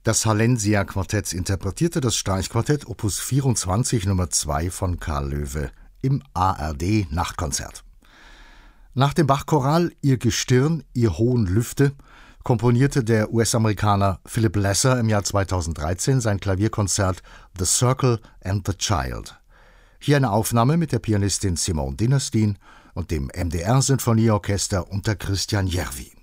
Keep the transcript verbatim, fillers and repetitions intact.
Das Hallensia-Quartett interpretierte das Streichquartett Opus vierundzwanzig Nummer zwei von Karl Löwe im A R D-Nachtkonzert. Nach dem Bach-Choral »Ihr Gestirn, ihr hohen Lüfte« komponierte der U S-Amerikaner Philip Lesser im Jahr zweitausenddreizehn sein Klavierkonzert »The Circle and the Child«. Hier eine Aufnahme mit der Pianistin Simone Dinnerstein und dem M D R-Sinfonieorchester unter Christian Järvi.